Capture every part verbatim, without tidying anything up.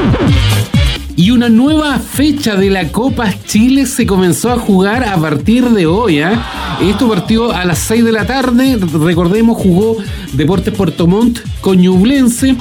Y una nueva fecha de la Copa Chile se comenzó a jugar a partir de hoy, ¿eh? Esto partió a las seis de la tarde. Recordemos, jugó Deportes Puerto Montt con Ñublense.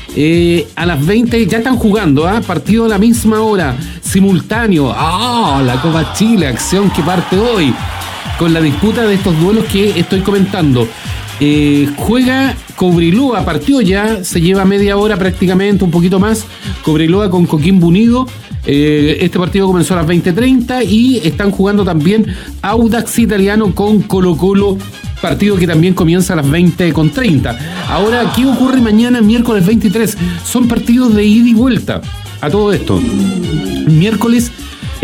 Eh, a las veinte ya están jugando, ¿eh? Partido a la misma hora, simultáneo. ¡Ah! Oh, la Copa Chile, acción que parte hoy con la disputa de estos duelos que estoy comentando. Eh, juega Cobreloa, partió ya, se lleva media hora prácticamente, un poquito más. Cobreloa con Coquimbo Unido. Eh, este partido comenzó a las veinte treinta y están jugando también Audax Italiano con Colo Colo, partido que también comienza a las veinte treinta. Ahora, ¿qué ocurre mañana, miércoles veintitrés? Son partidos de ida y vuelta a todo esto. Miércoles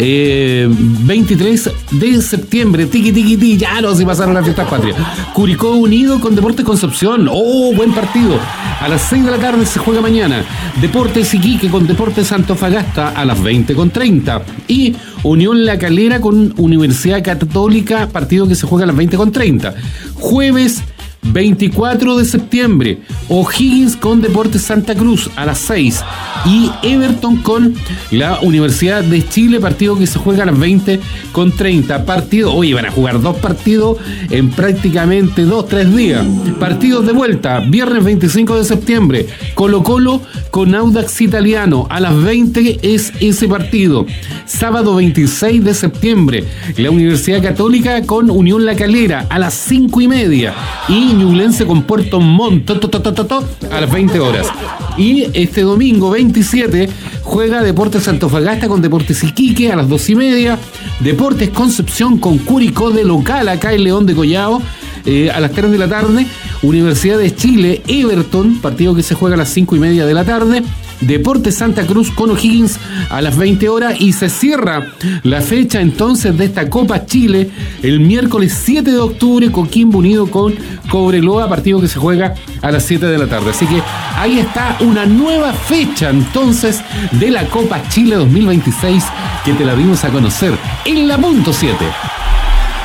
Eh, veintitrés de septiembre, tiqui tiqui tiqui, ya no se pasaron las fiestas patrias. Curicó Unido con Deportes Concepción, oh, buen partido. A las seis de la tarde se juega mañana. Deportes Iquique con Deportes Antofagasta a las veinte treinta. Y Unión La Calera con Universidad Católica, partido que se juega a las veinte treinta. Jueves veinticuatro de septiembre, O'Higgins con Deportes Santa Cruz a las seis y Everton con la Universidad de Chile, partido que se juega a las veinte treinta. Partido, oye, van a jugar dos partidos en prácticamente dos, tres días. Partidos de vuelta, viernes veinticinco de septiembre, Colo Colo con Audax Italiano a las veinte es ese partido. Sábado veintiséis de septiembre, la Universidad Católica con Unión La Calera a las cinco y media y Ñublense con Puerto Montt to, to, to, to, to, a las veinte horas. Y este domingo veintisiete juega Deportes Antofagasta con Deportes Iquique a las dos y media. Deportes Concepción con Curicó de local acá en León de Collao eh, a las tres de la tarde. Universidad de Chile, Everton, partido que se juega a las cinco y media de la tarde. Deportes Santa Cruz con O'Higgins a las veinte horas y se cierra la fecha entonces de esta Copa Chile el miércoles siete de octubre, Coquimbo Unido con Cobreloa, partido que se juega a las siete de la tarde. Así que ahí está una nueva fecha entonces de la Copa Chile dos mil veintiséis que te la dimos a conocer en la punto siete.